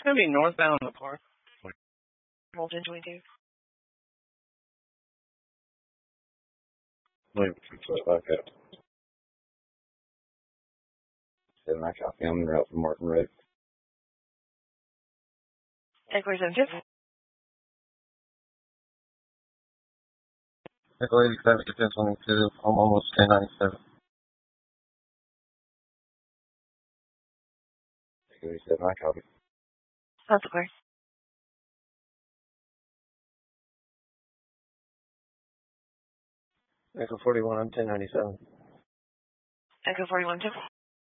going to be northbound in the park. Voltage 22. Wait, back up. Send my copy on the route from Martin Road. Echo 72. Echo 87, 1022, I'm almost 1097. Echo 87, my copy. That's clear. Echo 41, I'm 1097. Echo 41 2.